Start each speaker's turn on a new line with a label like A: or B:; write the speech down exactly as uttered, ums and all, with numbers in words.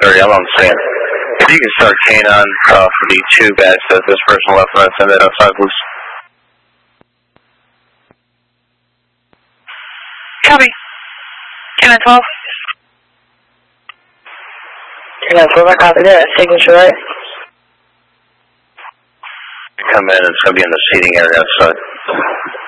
A: thirty, I'm on the scene. If you can start canine uh, for the two badge that this person left and send that outside, please.
B: Copy. Canine twelve.
C: Canine twelve, I copy that. Signature, right?
A: Come in, it's going to be in the seating area outside.